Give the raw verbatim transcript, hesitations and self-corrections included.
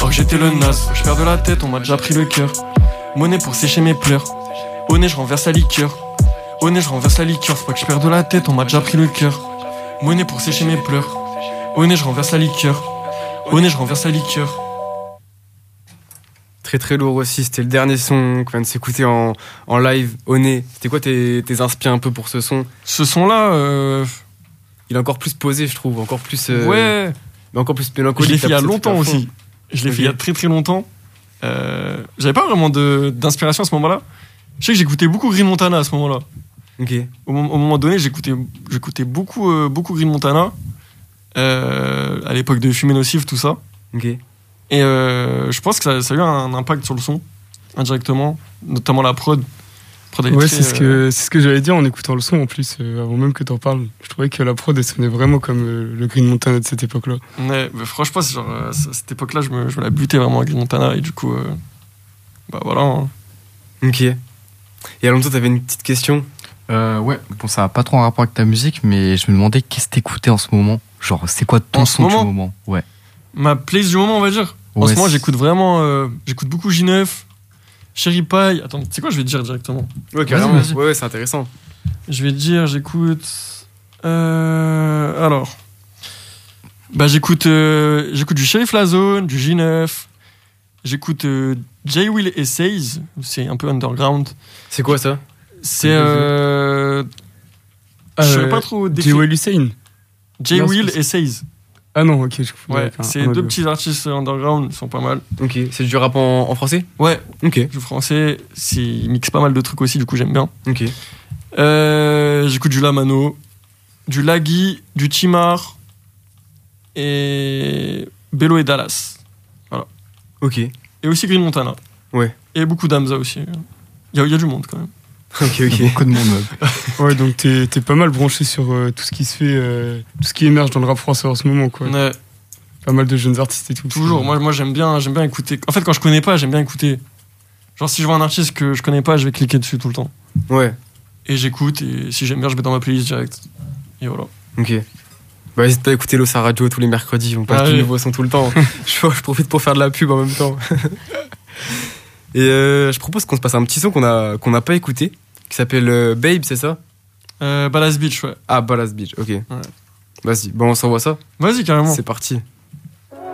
Oh que j'étais le naze, je perds de la tête, on m'a déjà pris le cœur. Monnaie pour sécher mes pleurs. Au nez je renverse la liqueur. Au nez je renverse la liqueur, faut pas que je perde de la tête, on m'a déjà pris le cœur. Monnaie pour sécher mes pleurs. Au nez je renverse la liqueur. Au nez je renverse la liqueur. Très très lourd aussi, c'était le dernier son qu'on vient de s'écouter en, en live au nez. C'était quoi tes, tes inspi un peu pour ce son? Ce son-là, euh... il est encore plus posé, je trouve, encore plus. Euh... Ouais. Mais encore plus mélancolique. Je l'ai fait il y a longtemps aussi. Je l'ai okay. fait il y a très très longtemps. Euh... J'avais pas vraiment de, d'inspiration à ce moment-là. Je sais que j'écoutais beaucoup Green Montana à ce moment-là. Ok. Au, au moment donné, j'écoutais, j'écoutais beaucoup, euh, beaucoup Green Montana. Euh, à l'époque de Fumée Nocive, tout ça. Ok. Et euh, je pense que ça, ça a eu un impact sur le son, indirectement, notamment la prod. prod ouais, très, c'est ce, que, euh... c'est ce que j'allais dire en écoutant le son en plus, euh, avant même que t'en parles. Je trouvais que la prod, elle sonnait vraiment comme euh, le Green Montana de cette époque-là. Ouais, mais franchement, c'est genre, euh, à cette époque-là, je me, je me la butais vraiment à Green Montana, et du coup, euh, bah voilà. Hein. Ok. Et Alonso, t'avais une petite question? Euh, ouais, bon, ça n'a pas trop un rapport avec ta musique, mais je me demandais qu'est-ce que t'écoutais en ce moment. Genre, c'est quoi ton en son du moment? Ouais. Ma playlist du moment, on va dire. En ouais, ce moment, j'écoute vraiment. Euh, j'écoute beaucoup J neuf, Cherry Pie. Attends, tu sais quoi, je vais te dire directement. Ouais, carrément. Vas-y, vas-y. Ouais, ouais, c'est intéressant. Je vais te dire, j'écoute. Euh, alors. Bah, j'écoute, euh, j'écoute du Sheriff Lazone, du J neuf. J'écoute euh, J Will Essays. C'est un peu underground. C'est quoi ça? C'est. Euh, euh, je sais pas trop. J Will Essays. J Will Essays. Ah non, ok, je Ouais, c'est deux petits artistes underground, ils sont pas mal. Ok, c'est du rap en, en français? Ouais, ok. Du français, ils mixent pas mal de trucs aussi, du coup j'aime bien. Ok. Euh, j'écoute du Lamano, du Lagui, du Timar et Bello et Dallas. Voilà. Ok. Et aussi Green Montana. Ouais. Et beaucoup d'Amza aussi. Il y, y a du monde quand même. Ok, ok. Beaucoup de monde. Ouais, donc t'es, t'es pas mal branché sur euh, tout ce qui se fait, euh, tout ce qui émerge dans le rap français en ce moment, quoi. Ouais. Pas mal de jeunes artistes et tout. Toujours. Moi, moi j'aime bien, j'aime bien écouter. En fait, quand je connais pas, j'aime bien écouter. Genre, si je vois un artiste que je connais pas, je vais cliquer dessus tout le temps. Ouais. Et j'écoute, et si j'aime bien, je mets dans ma playlist direct. Et voilà. Ok. Bah, n'hésite pas à écouter Losa Radio tous les mercredis. On passe ah, de oui. nouveaux sons tout le temps. je, je profite pour faire de la pub en même temps. Et euh, je propose qu'on se passe un petit son qu'on a, qu'on n'a pas écouté, qui s'appelle euh, Babe, c'est ça? euh, Ballast Beach, ouais. Ah, Ballast Beach, ok. Ouais. Vas-y, bon, on s'envoie ça? Vas-y, carrément. C'est parti.